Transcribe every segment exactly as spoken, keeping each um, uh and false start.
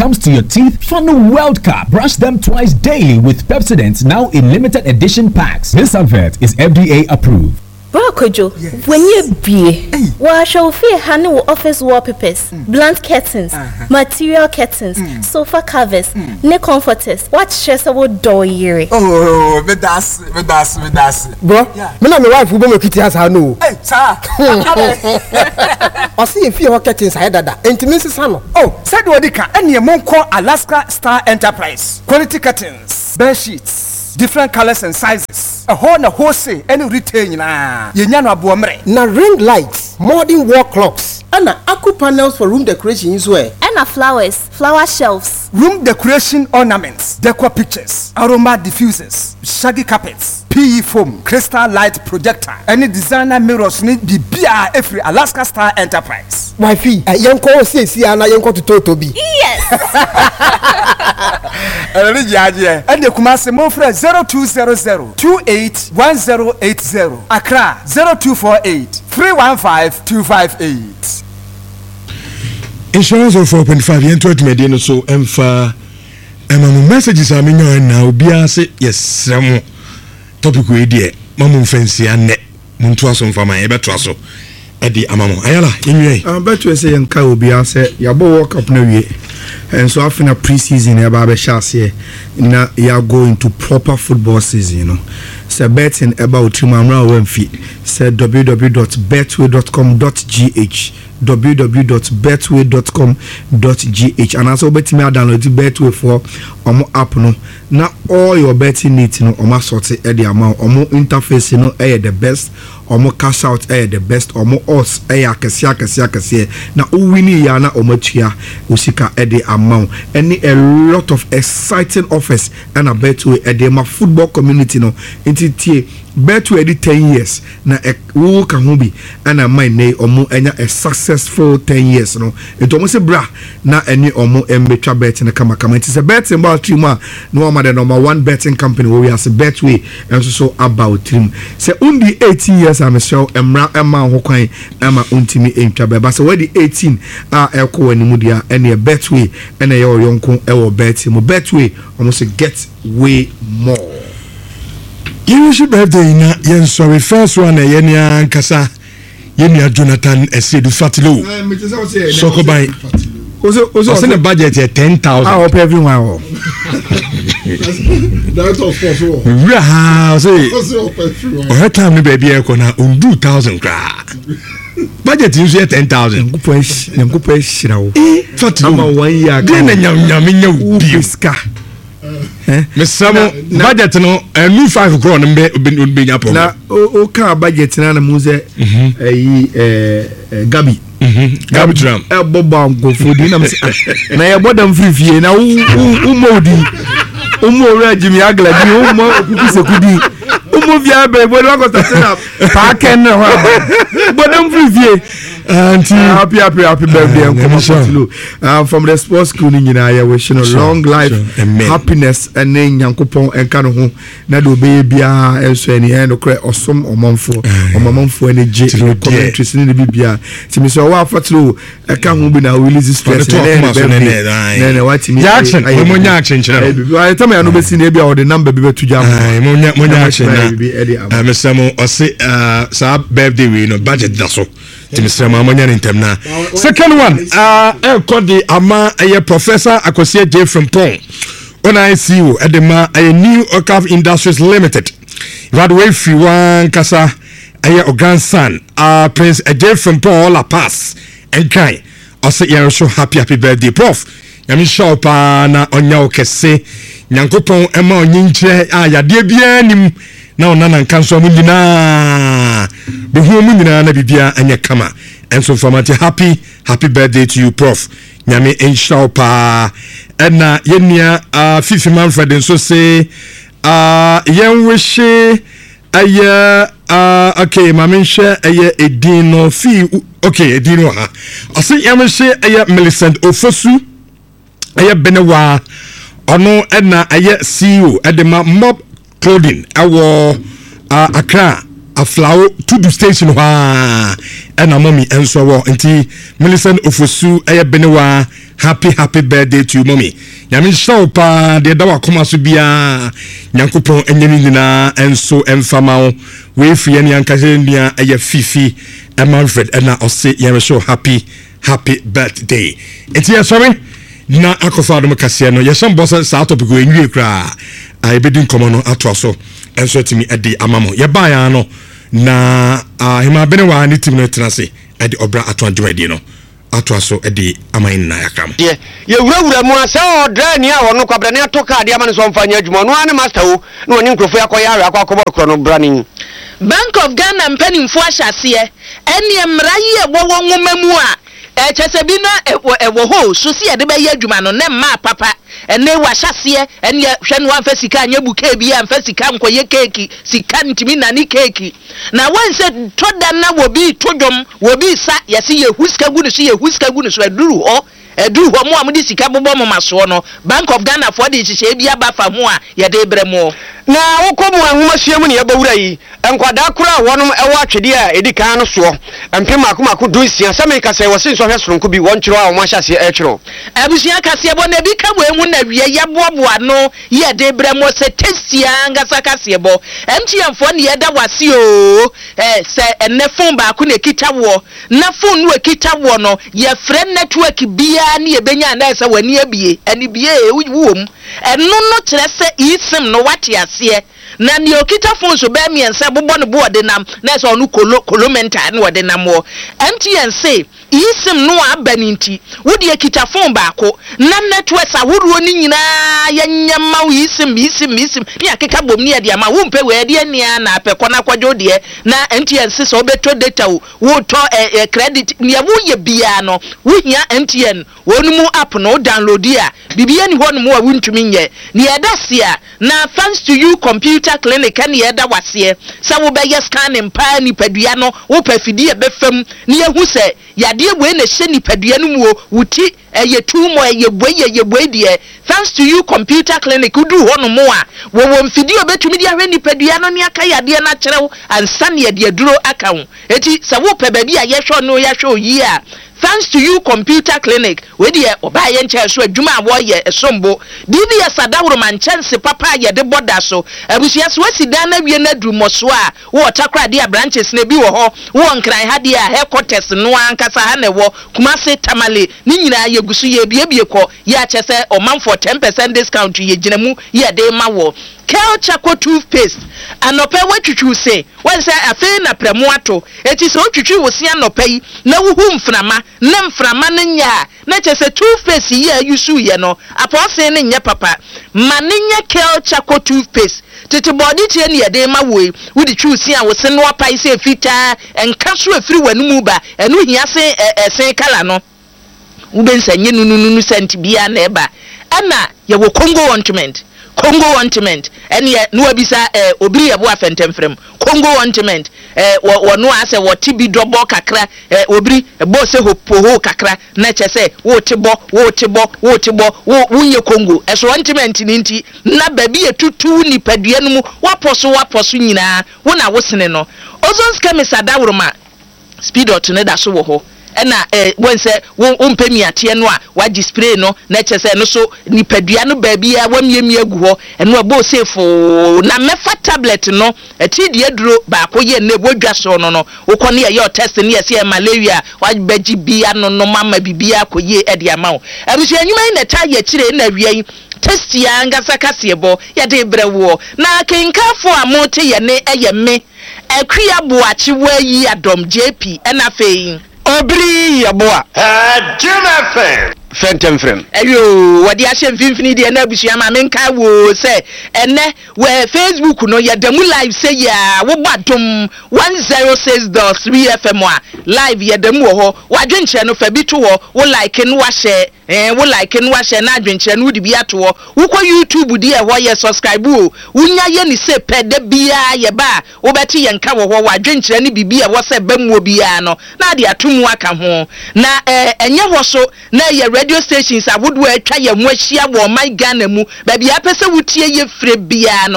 comes to your teeth, Funnel World Cup. Brush them twice daily with Pepsodent, now in limited edition packs. This advert is F D A approved. Kojo, yes. When you be, well, shall feel handle office wallpapers, mm. blunt curtains, uh-huh. material curtains, mm. sofa covers, mm. neck comforters. What stress about door year? Oh, but that's, but that's, but that's. Bro, yeah. Me and my wife, we go make it as I know. Hey, sir. I see if you are curtains, I had that. Intimacy, son. Oh, said Wadika, and your mom call Alaska Star Enterprise. Quality curtains, bed sheets, different colors and sizes. A whole na wholesale any retail na yenyano abuomre na ring lights, modern wall clocks, and aqua panels for room decoration as well. And flowers, flower shelves, room decoration ornaments, decor pictures, aroma diffusers, shaggy carpets, P E foam, crystal light projector, any designer mirrors need be B R every Alaska Star Enterprise. Wifey, a young call says see ana young call to Totobi. Yes. And the Kumasi Mofre zero two zero zero two eight one zero eight zero. Accra zero two four eight three one five two five eight. Insurance of four point five yen to median so emfa emamu messages are minyo na obia se yes ramo topic we die mamu fancy ane muntu aso mfama e beto aso e di amamu ayala inwe am beto say yanka obia se yabo world cup na wie and so after pre-season e ba be shase na ya go into proper football season, you know. So betting about Timamra Wemfi said w w w dot betway dot com dot g h w w w dot betway dot com dot g h and also betting me download Betway for omo app no na all your betting needs no omo sort e the amount omo interface no e the best omo cash out e the best omo odds e akese akese akese na o wini ya na omo tua osika e the amount any a lot of exciting offers and a Betway e the ma football community no tie Betway edit ten years na wo ka ho bi ana man nei omo enya a successful ten years no ento mo se bra na eni omo embetwa bet na kama kama it is a betting about three ma no ma the number one betting company we are Betway and so so about three say undi eighteen years am so emra emma ho kwan ama untimi entwa be ba say we the eighteen a ekọ wani mu dia ene Betway ene ye oyonko e wo bet mo Betway omo se get way more. You should birthday na yen sorry first one e yen ya nkasa yen ya Jonathan Esedu Fatilo. Eh me tell say Soko by. Ozo ozo the budget is ten thousand. I hope everyone. That of course. Ra say. O her time ni baby e ko na two thousand kra. Budget is ten thousand. Ngupo e ngupo e shirawo. Eh Fatilo. Ama one year. Dey na nyam nyam nya ubiska. Eh mesamo budget no a new five crore mbe be nya problem na o ka budget na na muze eh eh Gabi Gabi Tram e boba go fodi na na ye bodam frifie na umodi umo ra jimi agladi umo okuku sekudi umo via be bodo ko tatena pa ken ho bodam frifie auntie happy happy happy birthday and come on uh, from the sports school ni na ya wish you long life happiness and nyankopon enka no ho na do be bia enso ani e no kre osom omanfo omanfo ani je commentaries ni bi bia timi so wa fatlo e ka ho bi na release stress na na what me action mo nya action chira I tell me I no be see na bia o the number bi betu jam mo nya mo nya action na me samo o se sa birthday we no budget da so timi Temna. Second one, uh, I called the Ama a Professor Akosia J from Pong. When I see you at the Ma a new Okav Industries Limited. That way, if you want Casa, a grandson, uh, Prince a J from Pong, La Pass, and Kai. I say, you're so happy, happy birthday, Prof. Yami Shopa na Onya Okese, Yankopon, Emma Ninche, ah, ya dear bien. Now nana kanso mundina be hu mundina na bibia anya kama and so from happy happy birthday to you Prof nyame enshao pa na yenia uh fifi Manfred so say uh yen wish aye uh okay mama share aye edino fi okay edino ha I say yen wish aye Millicent Ofosu aye Benewa ono na aye C E O edema mob clothing awo uh, Accra aflawo tudu station ha ɛna mommy enso wo nti Millicent Ofosu ɛyɛ benewa happy happy birthday to you mommy nyame show pa de da wakoma so bia nyankopon enyeni nyina enso emfama wo we free ne ankase nua ɛyɛ Fifi Manfred ɛna ɔse yɛre show happy happy birthday enti yɛ sorry na akofa adom kase no yɛ sham boss sa topic we nwie kra ai bedin komono ato so enso timi ɛde amamo yɛ ba ya no na ahima benewa ne tim no tenase ɛde obra ato adwadi no ato aso edi amain na yakam ye ye wurawura mu asa odra ni a wono kwabra ne to card ya mane so mfanya adwuma no ane master wo na oni nkrofo yakoya ara akwa kro no brani Bank of Ghana mpanimfo ahyase ene emra ye wowo nwoma mu a e chese bi na ewo ho so si ede be ye adwuma no ne ma papa ene wa hyase ene hwe no amfa sika anya buka bi amfa sika nkoye keki sika ntimi na ni keki na wanse toda na wo bi todom wo bi sa yesi ye huska gu no so ye huska gu no so aduru ho aduru ho mo amudi sika bobo mo maso no Bank of Ghana for de hyehyɛ bi aba fa ho a ye de brɛ mo na wokomu anwuma hyiamu ne yɛbawura yi enkwada kura wonom ɛwɔ atwede a edi kan no so empema akoma ko dunsia sɛ meka sɛ wɔse nso hwɛ soronko bi wɔn kyerɛ a wɔn ahyase ɛkyerɛ abusua kase bo na bi ka wo emu na wie yɛboaboa no ye de brɛ mo sɛ tesia ngasa kase bo mtmfo ne yɛda wase o eh sɛ enne phone ba ko na kita wo na phone no ekita wo no ye frɛ network bia ne yebenya na sɛ wani abie ani bie wuwom eno no kyerɛ sɛ isim no wate ase na ni okita phone so ba miensa bobɔ no bo de nam na sɛ onu kolo kolomenta ne wode nam wo M T N say isim no abaninti wodi ekita phone ba ko na network ahoro ni nyina yanyama isim isim isim ni akeka bom ni ya de ama wo mpe we de ania na apekɔ na kwadwo de na M T N say so beto data wo to eh, credit ni wo ye bia no wo hia M T N wonu mu app no download ya bibia ni ho no mu a wuntumi nye ni edasia na thanks to you computer clinic and yeda wase sa wo be scan mpa ni padua no wo pafidi e befam ni ehu se yade we na hye ni padua no mu wuti eye tumo eye boye eye boye de thanks to you computer clinic udu ho no mu a wo wo mfidi obetumi de ahwe ni padua no ni aka yade na kyerɛw ansa ne yade aduro aka ho eti sa wo pa ba bi a yehwe no yehwe oyi a thanks to you computer clinic we de oba ye nche so adwuma wo ye esombo D V S adawro manchense papa ye de boda so abusia so asida na wie na duru moso a wo takra de branches na bi wo ho wo nkran ha de a headquarters no ankasa ha na wo Kumasi Tamale ni nyina ye gusu ye biebie kɔ ye achese oman for ten percent discount ye ginamu ye de ma wo Kel Chaco toothpaste anope watwitwu se wanse afi na premo ato eti so twitwu wosi anope yi na wuhu mframa na mframa ne nya na chese toothpaste ye ayusu ye no apose ne nya papa ma ne nya Kel Chaco toothpaste tete body tie ne yede ma woi wudi twusi a wose no apai se fita enka so afiri wanumu ba enu hia se esen kala no ubensa nye nununu sent bia na eba ana ye wo Congo ointment Congo ointment ene no abisa eh obiri yebo afentemfrem Congo ointment eh wo no ase wo tibi dobo kakra eh obiri ebo se hopo kakra na chese wo tibo wo tibo wo tibo wo unye Congo eso ointment ni nti na baby etutu ni padua no mu waposo waposo nyina wo na wo sene no ozons chemist dawroma speed out ne da so wo ho ena eh wonse wo mpemi ate no a waji spray no na chese no so nipadua no baabi a wamiemi agu ho eno abo sefo na mefa tablet no ati de aduro ba ko ye na bodwa so no no ukọ ne ye test ne ye se malaria waji bia no no mama bibia ko ye e de ama wo abusu anyuma na ta ye kire na wiai test ya ngasa kasebo ye de brewo na kenkafo amote ye ne eye me akua boachi wa yi adom J P ena fei obri yaboa eh Jonathan fentem frem ayo wadi ahye mfimfini de na abusua ma menka wo se ene we Facebook no yadamu live say ya wo badom one oh six point three F M a live yadamu ho wadwenche no fa bi to ho wo like no wa share eh wo like no wa share na adwenche no di bi ato ho wo ko YouTube di e ho ye subscribe o wunya ye ni se pede bia ye ba wo beti ye nka wo ho wadwenche ni bibia wo se bamu bia no na de atomu aka ho na eh enye ho so na ye radio stations awodo atwa ye mo ahia wo my Ghana mu ba bia pese wutie ye fre bia no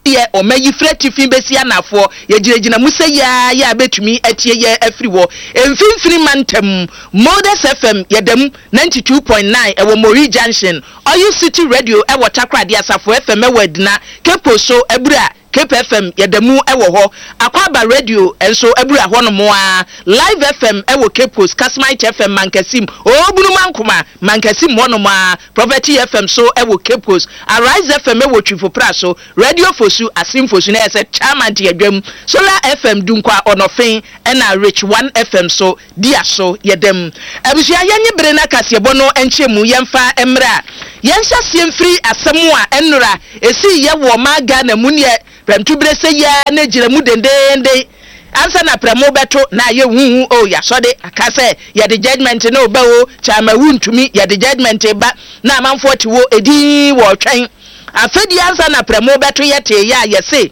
ye o mayi fretifi besi anafo ye giregyina mu se ya ya betumi atie ye afiri wo emfimfini mantem Modus F M yedam ninety-two point nine ewo Mori Junction Oyo City Radio ewo Takrade Asafo F M ewo Adina Kepo so ebura K P F M yedamu ewo ho Akwaba Radio enso ebura ho no mo a Live F M ewo Kepos Kasmite F M Mankasim obunu mankoma Mankasim ho no mo a Property F M so ewo Kepos Arise F M ewo Twifo Praso Radio Fosu Asim Fosu na ese chairman ti adwam Solar F M dunkwa onofen na Rich one F M so dia so yedam abusua yenye bere na kasebo no enchemu yemfa emra yensha siemfiri asemu a enura esi ye wo maga na munye Premtubre se ya ne jiremu dendende ansa na premo beto na ye hu o ya sode akase ya the judgment no ba o chama wuntumi ya the judgment ba na amanfo ti wo edi wo twen afedi ansa na premo beto yete ya yese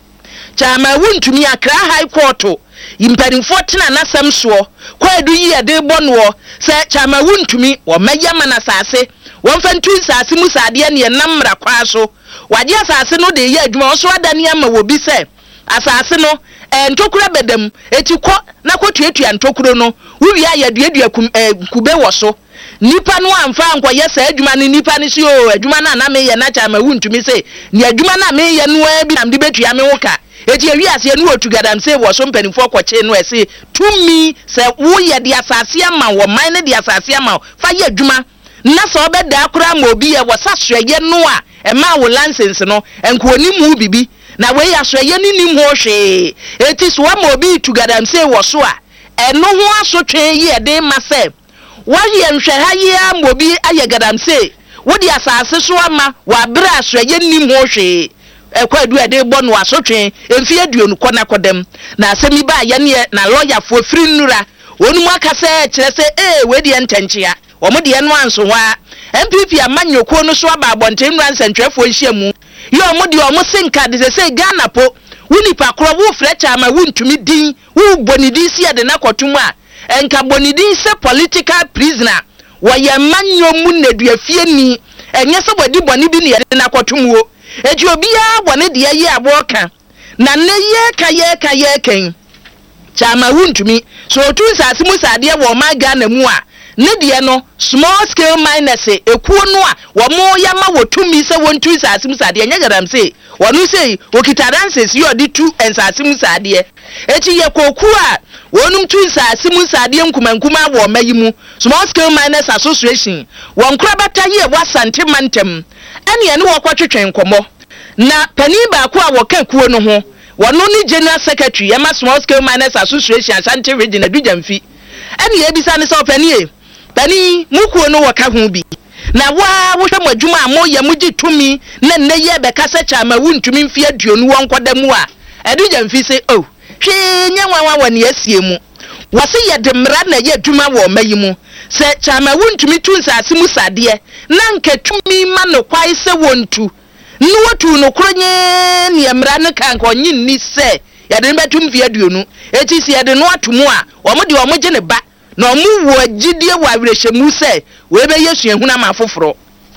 chama wuntumi akra high court imperimfo tena na sam so kwa edu yi ade bonwo se chama wuntumi wo mayama na sase won fantu sase mu sade ne namra kwa so waje asase no de ye adwuma so adane ama wo bi se asase no entokura bedam etikọ na kotuatua ntokuro no wuwi ayaduadua kube wo so nipa no amfa anko ye sa adwuma ne nipa ne si o adwuma na na me ye na cha ma wuntumi se ni adwuma na me ye no abi nam de betua me woka eti ewi ase no otugadam se wo so mpanifo kwọche no ese tumi se wo ye de asase ama wo man ne de asase ama fa ye adwuma na so obeda akura ma obi ye wo sasreye no a e ma wo license no enko ni mu bibi na we ya sreye ni ni mu hwe eti so wa ma obi tugadam se wo so a eno ho asotwe ye de ma se wa ye nhwe ha ye am obi ayegadam se wo de asase so ama wa bra asreye ni mu hwe ekwadu ade bo no asotwe emfi aduonu kona kodem na asemi ba ye ne na lawyer fo firi nura onu aka se kire se eh we de ntanchia omo de no anso wa M P P amanyoko no so aba abonten nura nsantwefo nhyiamu ye omo de omo sinka de se Ghana po wuni pa kro wo frecha ma wuntumi din wo bonidi si ade na kotum a enka bonidi se political prisoner wo ye manyomu neduafie ni enye se bodi boni bi ne ye na kotum wo eji obi ya bone de ye aboka na ne ye ka ye ka ye ken chama wuntumi so otu nsase mu sade wo ma Ghana mu a ne de no small scale miners ekuo no a wo mo ya ma wotumi se wontu nsase mu sade nya garam se wonu se okitaranses yo di tu nsase mu sade echi ye koku a wonum tu nsase mu sade nkumankuma wo mayimu small scale miners association won kura bata ye wasante mantem ene ye ne wo kwatwetwen komo na pani ba ko a wo ka kuo no ho wono ni general secretary yama small scale miners association Ashanti region adujamfi ene ye bisa ne so pani e pani mukuo no wo ka ho bi na wa wo hwe madwuma amo ye mugi tumi na ne ye be kasa cha ma wuntumi mfi aduonu won kodamu a adujamfi se oh hwe nyanwa wa ne asiemu wase ye de mra na ye adwuma wo mayimu se cha ma wuntumi tu nsase mu sade na nka tumi ma no kwai se wontu nu watu no kronye ne mra ne kan ko nyi ni se ya de betum fi aduonu eti se ye de no atomu a omo de omo je ne ba na omu wo agidie wo awrehemu se we be yesu ehuna ma foforo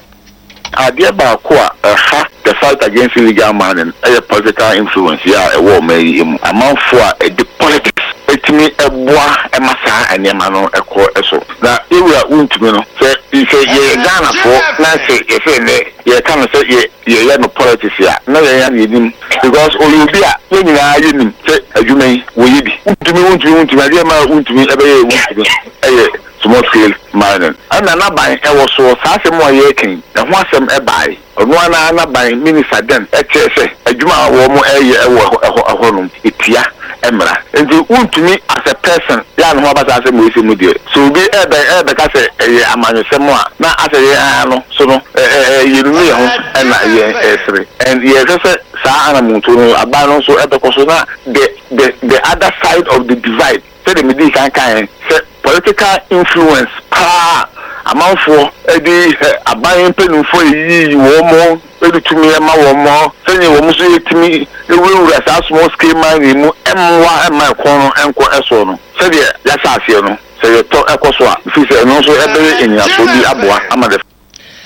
adie ba ko a ha the fight against illegal mining a political influence ya e wo mai amanfo a the politics etimi eboa emasa enema no ekọ eso na ewura untumi no se se ye Ghana fo na se ye se ne ye kan se ye ye no politics ya na ye ya yedim because olubi a ye nyina yenim se adwuma wo yebi untumi untumi untumi ade ma untumi ebe ye untumi eye small scale mining ana na ban e wo so sa se mo ye ken na ho asem e bai onu ana na ban minister den e chese adwuma wo mo eye e wo ehonum etia emra enti untumi as a person ya no abasa se mo isi mu die so bi e be e be ka se e amanyesem a na ase ye ano so no eh ye nu ye ho na ye esre and ye se sa ana muntu no abano so e be ko so na the the the other side of the divide say the midi kan kan say political influence pa amanfo edi aban penufo yi wo mo edi tumi ma wo mo senye wo muso yetimi ewura sa small scale mine mu emwa ema kono enko eso no se de ya sa ase no se ye to ekoso a fi se no so ebe enya so bi aboa amade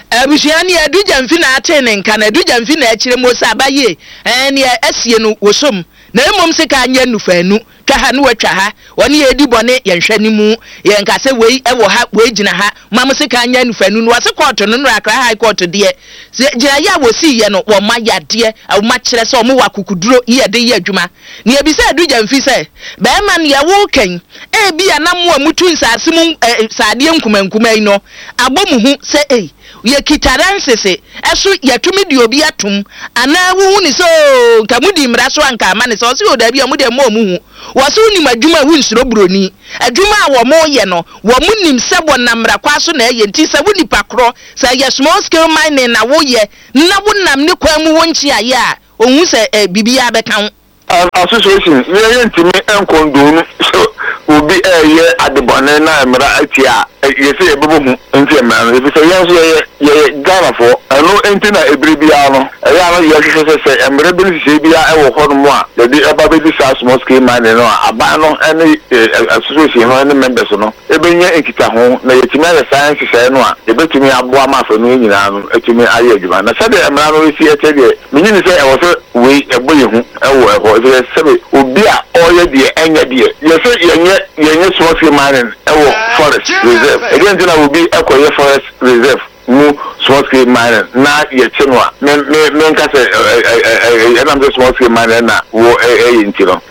abusuani aduja mfi na ate ne nka na aduja mfi na akire mo sa abaye eh ne asie no wosom na emom se ka anya nufanu twa ha no watwa ha woni ye di bone ye hwani mu ye nka se wei ewo ha wei gina ha mam se ka anya nufanu no wase court no no akra high court de gina ya wosi ye no wo ma yade wo ma kire se o mo wakukuduro ye de ye adwuma ne e bi se aduja mfi se be ma ne ye wo kan e bi anam amutu nsase mu saade nkumankuma yi no abomu hu se eh ye kitaransese eso yatumi di obi atum ana wu ni so kamudi mra so anka ama ne so so da bi amude mo mu hu wo so ni madwuma hu nsuro broni adwuma a wo mo ye no wo mu nim sebo na mra kwa so na ye nti se wo nipa kro se ye small scale mining na wo ye na wo nam ne kwa mu wonchi aye a ohun se bibia abekan association ye ntimi enkondo so obi eye adebone na mra atia ye se ebobo hu nti emra no se ye so ye ye Ghana for eno enti na ebribia no e ya no ye se se emre bi se bia e wo hono mo a de de eba be di sa small scale mining no aba no ene association no ene members no ebenye ekita ho na yetimi ya science se no a ebetumi aboa ma fa no nyina no etumi aye adwuma na se de emra no si e che de menyi ni se e wo se we eboye hu e wo e ho se se obi a oye de enya de ye se yenye yenye small scale mining e wo forest reserve again na obi ekoye forest reserve mu small scale mining na ye chenwa me me me nka se e na me small scale mining na wo e e ntino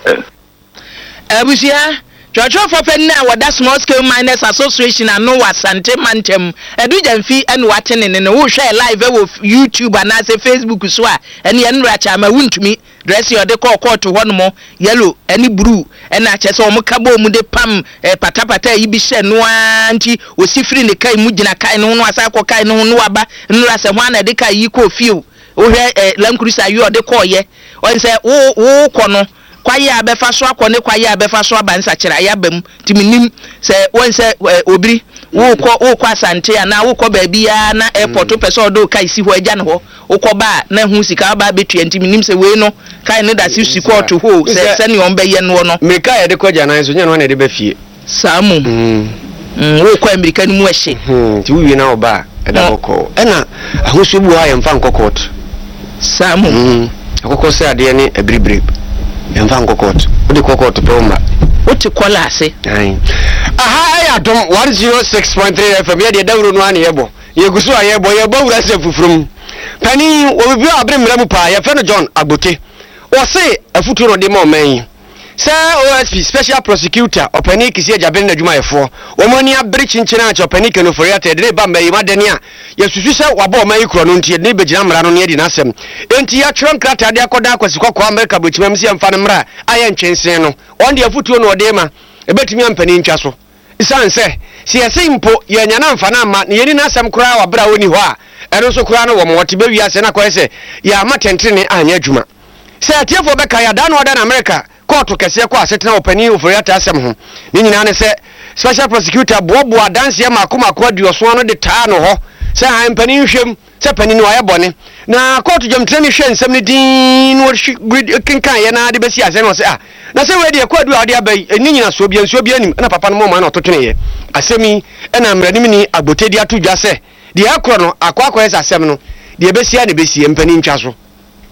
abusia Churchill for Penna wa that small scale miners association and no wasante mantem eduja mfi ene watene ne wo hwe live wo YouTube and as Facebook so a ene yen racha ma wuntumi dress your de call court ho no mo yellow ene blue ene ache se o mo kabo mu de pam patapata yi bi hye no anti osifiri ne kai mu gina kai no no asa ko kai no no aba nra se ho na de kai yi ko fio o hwe lankrusa yi o de call ye o se wo wo ko no kwaye abefa so akone kwaye abefa so abansa kira ya bam timinim se won se obiri wo ko wo kwa sante na wo ko ba bia na airport pese odo kai si ho agya ne ho wo ko ba na hu sika ba betua timinim se we no kai ne da si siko to ho se se ne on be ye no no me kai de ko jana so nya no na de ba fie samu mm wo ko america ni mu ehye mm ti wi na oba e da ko e na ahosu bu ha ye mfa nkokot samu mm akoko se ade ne ebribrib Mfa nkokot odi kokot pe umra oti kola ase ai aha ya dom one oh six point three F M ye de dawro no ane yebo ye gusu ayebo ye bawura se fufrum pani obi abre mra mu pa ye fe no John Agbote o se afutu no de mo man Sir O S P special prosecutor opani kisi ajaben na dwuma yefo omoni abre chinchina a opani ke no foriate de ba mbayi madani a yesusu se wabo man ikro no ntie ne begina mra no ne di nasem enti ya tron krata de akoda akwasiko kwa America bochimam si amfa no mra aye ntwensen no on de afutu no de ma ebetimi ampani ntwa so isan se si yesi impo ye nya na mfa na ma ne yeni nasem kura wa bra woni ho a eno so kura no wo mo wote be wiase na kwa se ya matentene anya adwuma se atiefo be ka ya da no oda na America court kese kwa setena opani oforiata asem ho ni nyina ne se special prosecutor bobo adanse ma akoma kwa duoso no de taa no ho se han pani hwem se pani no aye bone na court jomtre ni hwe nsem ni din wo kinkan ye na de besi ase no se ah na se we de kwa du ade abai ni nyina so bia nso bia nim na papa no mo ma na ototwene ye asemi na mranim ni Agbote dia to dwa se de akro no akwa akwa ese asem no de besi a ne besi mpani ntwa so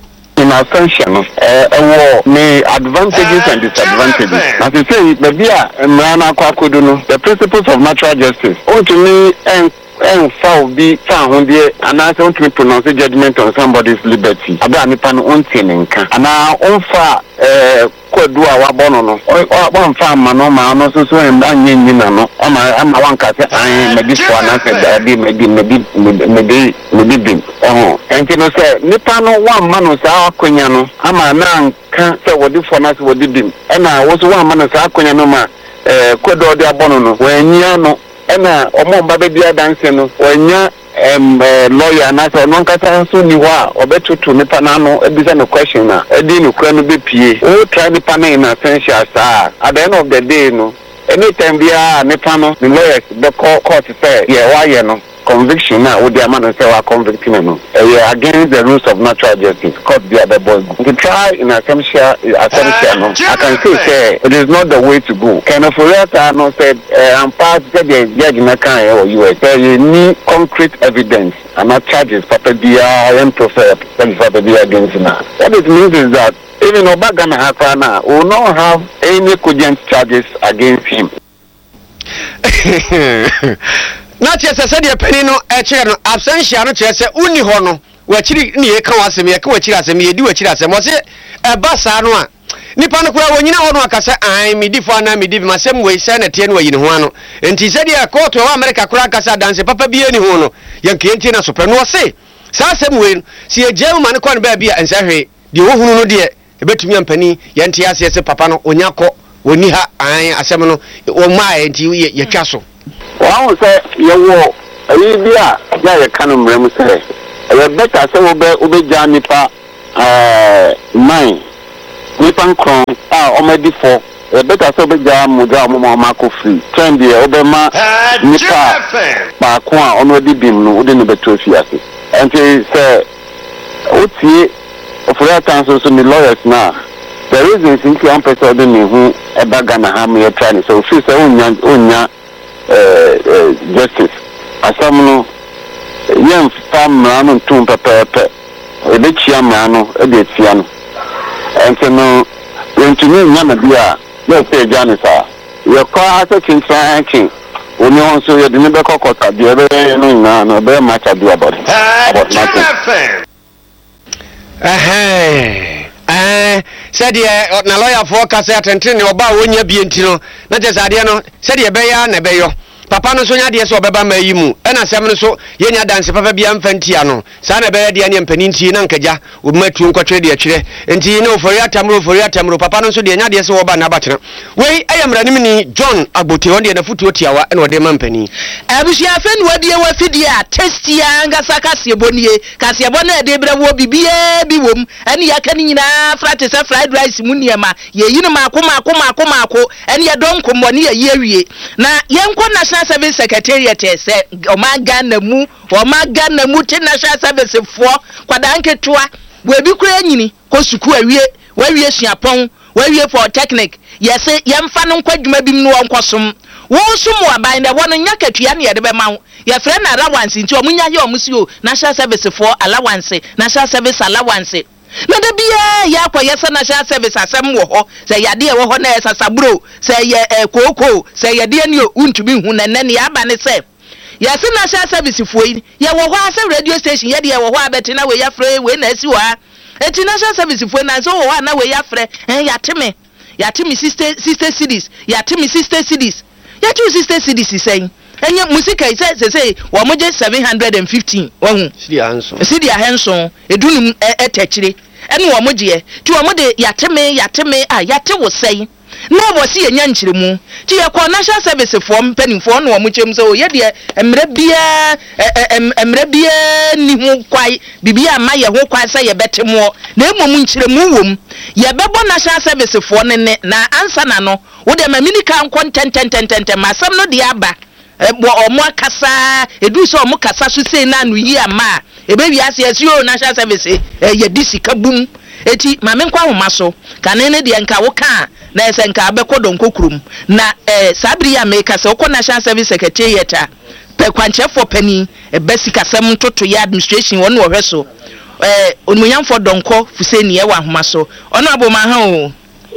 in ascension eh uh, me advantages and disadvantages as you say maybe a mrana kwakodo no the principles of natural justice on to me and and foul be found there and I want to pronounce a judgment on somebody's liberty about me pan on tinenka and I on fa eh kwadua wa bono no o bon fa ma no ma no so so en ban yin yin no ama ama wan ka se an me bi so na se da bi me bi me bi me bi me bi bi oh enti no se nipa no wan ma no sa akonya no ama na nka se wodi fo na se wodi bi e na wo so wan ma no sa akonya no ma eh kwadua de abono no wanya no ena omo mbabe bia danse no wanya em lawyer na so no nkata so ni wa obetutu nipa na no ebisa no question na edi no kra no be pie o try nipa na in essential sa at the end of the day no anytime bia nipa no the lawyers the court say yeah why you no conviction now with the amount of say convicting no uh, against the rules of natural justice court be the boy to try in assumption assumption no I can say say it is not the way to go kind of Ofori-Atta no said I'm part of the judge na kan or U S say you need concrete evidence and not charges papa dia and prefer papa dia against na what it means is that even Obagana Hakana will not have any cogent charges against him. Not just a said your penny no a chair no absentia no chess uni hono where chili near Kawasemi a Kawachirasemi do a chirasem was it a basanoa. Nippon when you know Cassa I me different me div my same way send a ten way in Huano and he said ya caught to America Crackasa dance papa be any hono young Kentina Soprano say Sassam win see a gentleman con baby and say the who dear a bit to me and penny yantias yes papano onyako oniha I asemano o my and you ye castle. Well, say you walk a year, yeah, you can't remember say. I better say Ube Ube Janipa uh mine. Nipan Kron ah already for a better say Ube Jam Muga Marco free. Ten the Obama Nipa Bakwa already been no wouldn't be two years. And he say Oti Ofori-Atta so the lawyers now. The reason since one person who a bagana ham trying so she say unya unya uh justice asamno yem fam ranu tum pepepe e be chia mano e de tia no ento no yentumi nya na bia na say janisa ye kwa asa kinsan kin oni on so ye de ne be kokota de be no na no be match adu about about nothing eh eh said ye na lawyer for kase atentene oba wonya bi entino na je sade no said ye be ya na be yo papa no so nya de so obeba mayi mu e na sem no so ye nya dance papa bia mfantia no sa na be de ne mpani nti na nkaja obmatu nkotwe de akire nti ne Ofori-Atta mro Ofori-Atta mro papa no so de nya de so oba na batena wei ayamra nim ni John Agbote won de na futuo tiawa e na ode ma mpani abusia fe no wade wa fidia testia ngasa kasebo nie kasebo na de bre wo bibia bi wom ene ya kan nyina frate sa fried rice mu niema ye yinu mako mako mako mako ene ya don kombo ne ye awie na yenko na Service Secretariat say Omaga na mu Omaga na mu te National Service for kwadanke toa we bi kura nyini ko suku awie wawie suapon wawie for technic yese yemfa no nkwadwuma bi mu wonkosom wo sum aban de wono nya katua ne yede be ma ye frɛ na allowance nti omunya ye omusi o National Service for allowance National Service allowance na da bia ya kwa yesa National Service asem wo ho se yade e wo ho na esasabro se ye koko se yade ani untumi hu na ne ya ba ne se yesa National Service fuoi ye wo ho ase radio station ye de ye wo ho abete na we ya frɛ we na asi wa eti National Service fuoi na so wo ho na we ya frɛ eh ya teme ya teme sister sister cities ya teme sister cities ya tu sister cities say enye musika ise se se wo moje seven hundred fifteen wahu sidi ahanso sidi ahanso edunum etachire ene wo moje ti wo mode yateme yateme a yate wo sei na wo si enya nchiremu ti ye ko National Service for mpanimfo no wo mochem so ye de emre bia emre bia ni hu kwai bibia ma ye ho kwai se ye betemo na emom nchiremu wom ye bebo National Service for ne ne na ansa na no wo de ma mini kan content ten ten ten ten masam no de aba bo omo akasa edu so omo kasa so sei na no yi ama ebe wi ase asio National Service ye disika bum eti ma me nkwa homa so kanene de nka wo ka na ese nka abekọ donkokrum na eh sabri ya me kasa wo National Service Secretariat a pe kwanche for pani e basika sem toto ya administration won wo hweso eh onmunyamfo donko fuseni e wa homa so ono aboma ha o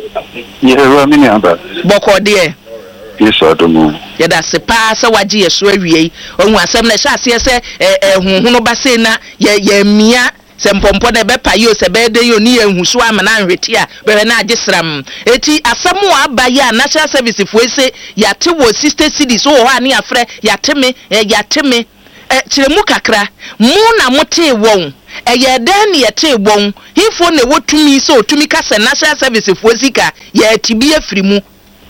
ye ro mi ni aba boko de yes adomo yada se pa se waje yeso awie ohun asem na sha ase se eh hunhun no base na ye ye mia se mpompo na be pa yo se be de yo ni ehuso amana anhweti a be na agesram eti asem wa abaye a National Service fuese yate wo sister cities wo ha ne afre yate me yate me eh kiremu kakra mu na mote won eye den ye te bon hifo na wotumi so otumi kasa National Service fuesika ye tibi afiri mu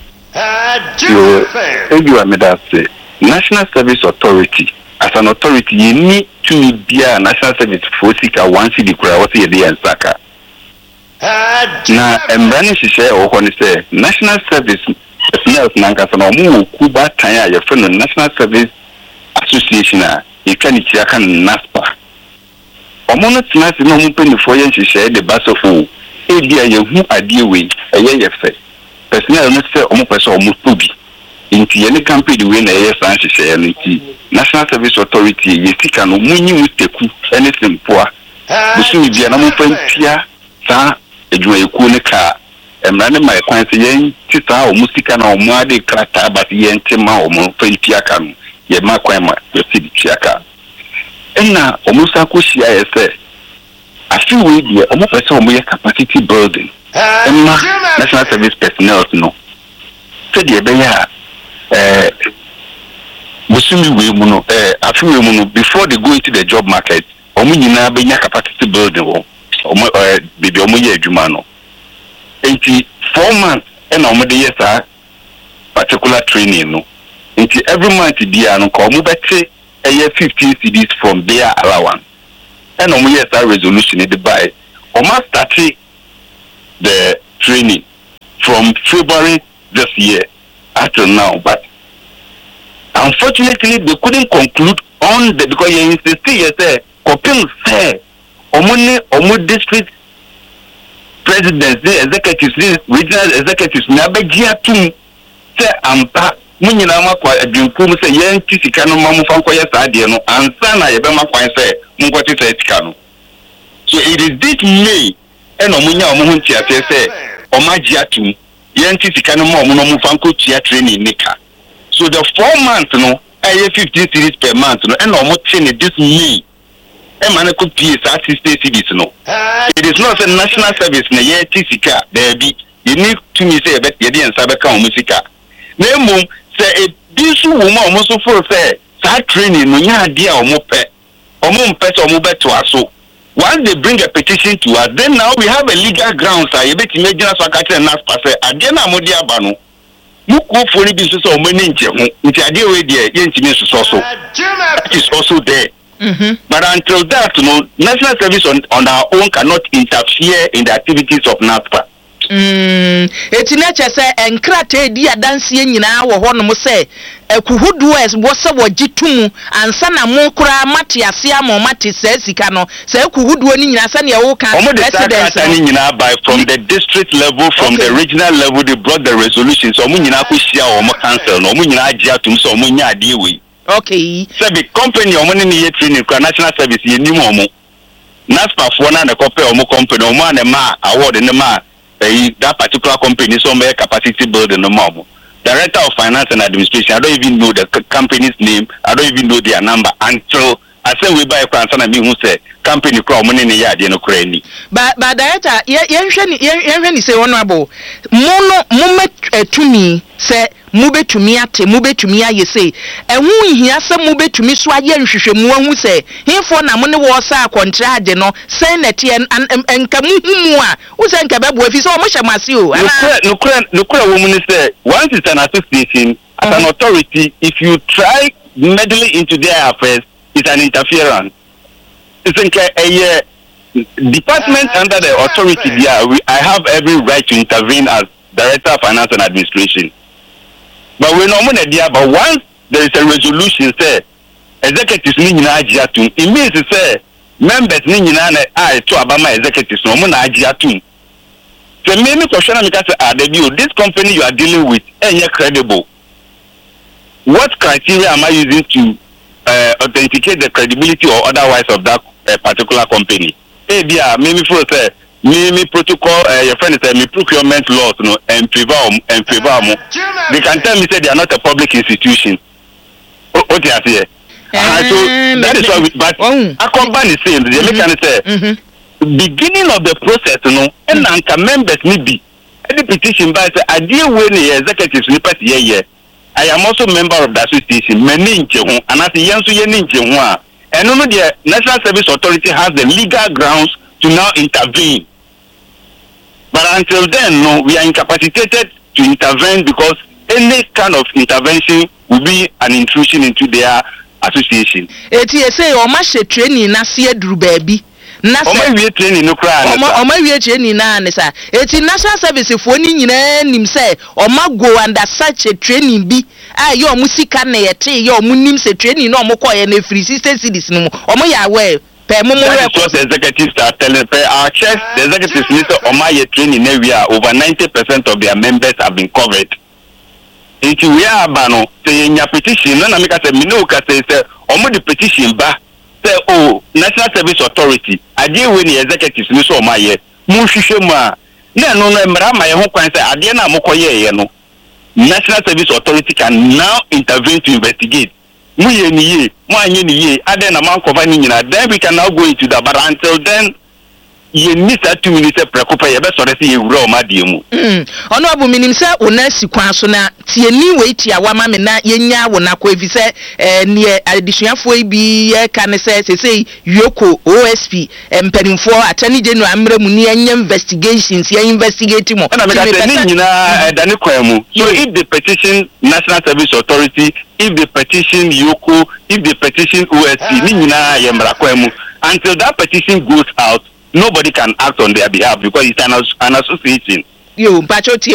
you are made us National Service Authority as an authority you need to be a National Service fuesika once the kura was ye dey ansaka na embrani sise o ko ni say National Service personnel nanka so no mu kuba tan ya ye friend National Service Association a e kan chia kan NASPA omo no tena se no mo penifo ye nhihye de basofo e dia ye hu ade we eye ye fe personnel no se omo pese omo tobi inti ye ne campaign we na ye san nhihye no nti National Service Authority ye sika no munyi muteku ene sempoa busumi bia na mo pantia sa edwuma yeku ne ka emra ne mai kwan se yen tita omo sika na omo ade krata but ye ntema omo pantia ka no ye ma kwan ma ye sidi chiaka enna omo sa ko hia ye se afi we die omo pese omo ye capacity building emma National Service personnel no se die be ya eh busumi we mu no eh afi we mu no before they go into the job market omo nyina be nya capacity building wo omo eh bibi omo ye adwuma no enti four months enna omo de ye sa particular training no enti every month dia no ko omo bete eye fifteen cedis from their allowance and omo ye sa resolution de buy omo start the training from February this year until now, but unfortunately they couldn't conclude on the because you insist you say coping say omo omo district presidents the executives the regional executives na begia tum say ampa munyina makwa adwunkum say yen tisika no mamu fanko ye saade no ansa na ye be makwan say munkwati say tika no so it is this May and omunya omo hunti ate say omagia tum yen tisika no mamu no fanko tia training nika. So the four months no aye fifteen cedis per month no and omo tene this May e man ko pie sa sixty cedis no it is not a national service na ye tisika there be you need to me say be ye dey ensa be ka omo sika na emum say e bisu wo ma omo so for say sa training no nya ade a omo pe omo mpe so omo beto aso once they bring a petition to us then now we have a legal grounds a ye beti megina so aka tell NASPA say ade na mo dia aba no muko fori bi so so omo ni nje ho nti ade we dey ye ntimi so so that is also there. Mm-hmm. But until that, you know, national service on, on our own cannot interfere in the activities of NASPA. Mm. Eti na chese enkrate di adansie nyina wo ho no mo se ekuhudu es wo se wo gitumu ansa na mo kura mate ase am mate se sika no se ekuhudu ni nyina se ne wo kan president ni nyina by from the district level from okay. the regional level they brought the resolutions so mo nyina ko hia wo mo council no mo nyina agye atum so mo nya ade we. Okay. So the company omo ni ye training for national service ye nim omo NASPA fo na na copy omo company omo na ma award ne ma eh, that particular company so make capacity building no more. Director of Finance and Administration, I don't even know the company's name, I don't even know their number until I say we buy a plan and me who say company crow money in the yard no cranny. But but director, yen yen say honorable mono mumet to me say mube to me ate mube to me aye say ehun hia say mube to me so aye nhwehwe mu ahu say hinfo na mo ne wo sa contract no say na tie enka mu hu mu a wo say enka bebo afi so mo hyamase o no kura no kura wo mu ne say once it's an association as an authority if you try meddling into their affairs it's an interference. It's a uh, department under the authority there. We, I have every right to intervene as Director of Finance and Administration. But we're not going to but once there is a resolution, say, executives need to it means to say, members need to Obama executives no more to so maybe question because this company you are dealing with is credible. What criteria am I using to Uh, authenticate the credibility or otherwise of that uh, particular company? Hey, dear, maybe for say, maybe protocol, uh, your friend say, me procurement laws, no, and favor, and favor. They can tell me say they are not a public institution. What do you say? Uh, so that is why. We, but a company saying the American say, beginning of the process, you know, and anchor members need be any petition by say, I deal with the executives in the past year. I am also a member of the association. Many and as a young and no, the National Service Authority has the legal grounds to now intervene. But until then, no, we are incapacitated to intervene because any kind of intervention will be an intrusion into their association. Eti say o ma she training na se aduru baabi. na se o ma wie training no kra na o ma wie training na ne sa eti national service fo ni nyina nim se o ma go under such a training bi a ye o mu sika na ye te ye o mu nim se training no o mo koye na free sixty cities no o mo ya we pe mo mo record the executives are telling pe our chest the executives need to o ma ye training na we are over ninety percent of their members have been covered. Iti we are bano say nya petition na na me ka say me no ka say say o mo the petition ba say oh National Service Authority ade we ni executives ni so o ma ye mu hwehwe mu a na no no mra ma ye ho kwan say ade na mo koye ye no National Service Authority can now intervene to investigate mu ye ni ye mu anye ni ye ade na man cover ni nyina then we can now go into that but until then ye nisa two minutes prekopa ye be sore se ye wura o ma die mu mm ono abu minim se ona sikwan so na tie ni we tia wa ma me na ye nya wo na ko efi se eh ne adisuafo bi ye ka ne se se yoko O S P empanimfo attorney general amra mu ni anya investigations ye investigate mo na me ka se ni nyina da ne kwan mu so if the petition National Service Authority, if the petition Yoko, if the petition O S P ni nyina ye mra kwan mu until that petition goes out nobody can act on their behalf because it's an, an association. Yo, Pacho